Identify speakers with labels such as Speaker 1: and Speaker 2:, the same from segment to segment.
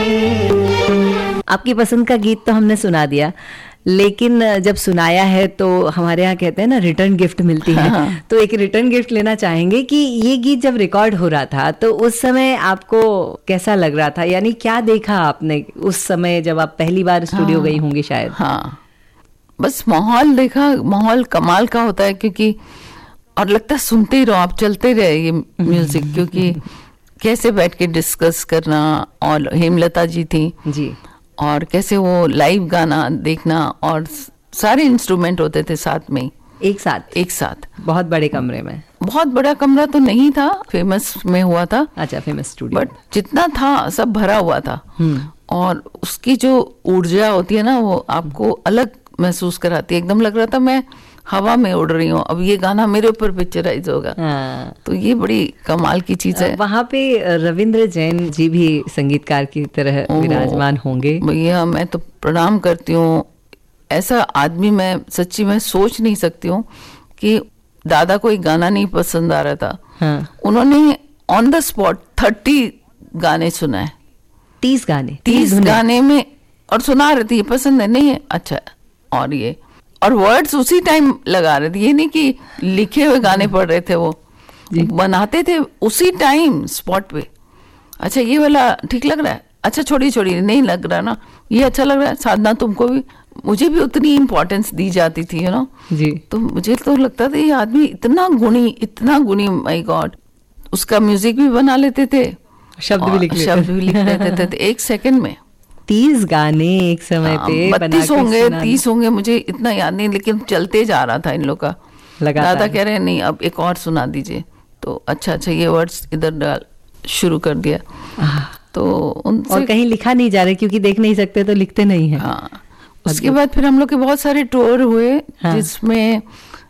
Speaker 1: आपकी पसंद का गीत तो हमने सुना दिया, लेकिन जब सुनाया है तो हमारे यहाँ कहते हैं ना रिटर्न गिफ्ट मिलती है।
Speaker 2: हाँ।
Speaker 1: तो एक रिटर्न गिफ्ट लेना चाहेंगे कि ये गीत जब रिकॉर्ड हो रहा था तो उस समय आपको कैसा लग रहा था, यानी क्या देखा आपने उस समय जब आप पहली बार स्टूडियो गई होंगी शायद?
Speaker 2: हाँ, बस माहौल देखा, माहौल कमाल का होता है, क्योंकि और लगता है सुनते ही रहो आप, चलते रहे ये म्यूजिक, क्योंकि कैसे बैठ के डिस्कस करना, और हेमलता जी थी
Speaker 1: जी,
Speaker 2: और कैसे वो लाइव गाना देखना, और सारे इंस्ट्रूमेंट होते थे साथ में,
Speaker 1: एक साथ बहुत बड़े कमरे में।
Speaker 2: बहुत बड़ा कमरा तो नहीं था, फेमस में हुआ था।
Speaker 1: अच्छा, फेमस स्टूडियो।
Speaker 2: बट जितना था सब भरा हुआ था, और उसकी जो ऊर्जा होती है ना वो आपको अलग महसूस कराती है। एकदम लग रहा था मैं हवा में उड़ रही हूँ, अब ये गाना मेरे ऊपर पिक्चराइज होगा।
Speaker 1: हाँ।
Speaker 2: तो ये बड़ी कमाल की चीज है।
Speaker 1: वहाँ पे रविंद्र जैन जी भी संगीतकार की तरह विराजमान होंगे।
Speaker 2: भैया मैं तो प्रणाम करती हूँ, ऐसा आदमी मैं सच्ची में सोच नहीं सकती हूँ कि दादा को एक गाना नहीं पसंद आ रहा था।
Speaker 1: हाँ।
Speaker 2: उन्होंने ऑन द स्पॉट 30 गाने सुनाए,
Speaker 1: 30 गाने,
Speaker 2: 30 गाने में, और सुना रहे थे ये पसंद है, नहीं है, अच्छा, और ये, और वर्ड्स उसी टाइम लगा रहे थे। ये नहीं कि लिखे हुए गाने पढ़ रहे थे, वो बनाते थे उसी टाइम स्पॉट पे। अच्छा ये वाला ठीक लग रहा है, अच्छा छोड़ी नहीं लग रहा ना, ये अच्छा लग रहा है, साधना तुमको भी, मुझे भी उतनी इम्पोर्टेंस दी जाती थी, यू नो जी। तो मुझे तो लगता था ये आदमी इतना गुणी, माय गॉड। उसका म्यूजिक भी बना लेते थे, शब्द भी लिख लेते थे एक सेकंड में।
Speaker 1: 30 गाने एक समय पे
Speaker 2: 32 होंगे, 30 होंगे, मुझे इतना याद नहीं, लेकिन चलते जा रहा था इन लोग का। दादा कह रहे हैं नहीं अब एक और सुना दीजिए, तो अच्छा ये वर्ड्स इधर डाल शुरू कर दिया। तो उनसे,
Speaker 1: और कहीं लिखा नहीं जा रहा क्योंकि देख नहीं सकते तो लिखते नहीं है।
Speaker 2: हाँ। उसके बाद फिर हम लोग के बहुत सारे टूर हुए। हाँ। जिसमें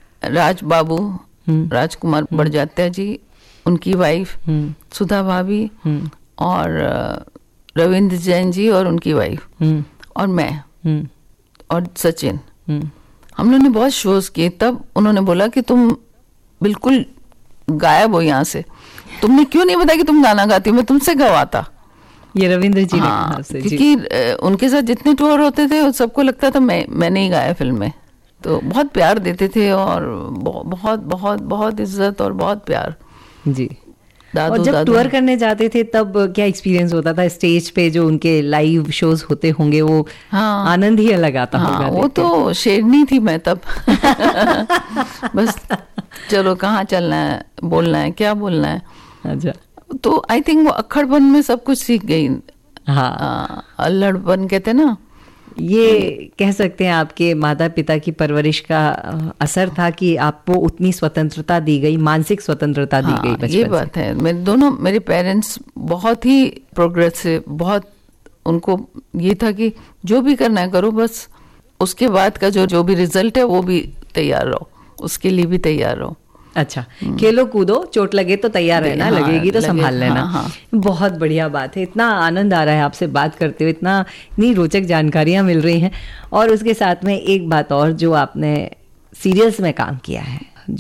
Speaker 2: राज कुमार बड़जात्या जी, उनकी वाइफ सुधा भाभी, और रविंद्र जैन जी और उनकी वाइफ, और मैं, और सचिन, हम लोगों ने बहुत शोज किए। तब उन्होंने बोला कि तुम बिल्कुल गायब हो यहाँ से, तुमने क्यों नहीं बताया कि तुम गाना गाती हो, मैं तुमसे गवाता।
Speaker 1: ये रविंद्र जी ने कहा आपसे?
Speaker 2: क्योंकि उनके साथ जितने टूर होते थे सबको लगता था मैंने ही गाया फिल्म में। तो बहुत प्यार देते थे, और बहुत बहुत बहुत इज्जत और बहुत प्यार जी।
Speaker 1: और जब टूर करने जाते थे तब क्या एक्सपीरियंस होता था स्टेज पे? जो उनके लाइव शोज होते होंगे वो आनंद ही अलग आता होगा।
Speaker 2: वो तो शेरनी थी मैं तब। बस चलो कहाँ चलना है, बोलना है, क्या बोलना है।
Speaker 1: अच्छा।
Speaker 2: तो आई थिंक वो अक्खड़पन में सब कुछ सीख गई।
Speaker 1: हाँ,
Speaker 2: अल्लड़पन कहते ना,
Speaker 1: ये कह सकते हैं आपके माता पिता की परवरिश का असर था कि आपको उतनी स्वतंत्रता दी गई, मानसिक स्वतंत्रता दी गई बचपन
Speaker 2: ये बात है। मेरे पेरेंट्स बहुत ही प्रोग्रेसिव, बहुत, उनको ये था कि जो भी करना है करो, बस उसके बाद का जो भी रिजल्ट है वो भी तैयार रहो, उसके लिए भी तैयार रहो।
Speaker 1: अच्छा, खेलो कूदो, चोट लगे तो तैयार रहना, लगेगी तो संभाल लेना। हाँ। बहुत बढ़िया बात है, इतना आनंद आ रहा है आपसे बात करते हुए, इतनी रोचक जानकारियां मिल रही हैं। और उसके साथ में एक बात और, जो आपने सीरियल्स में काम किया है,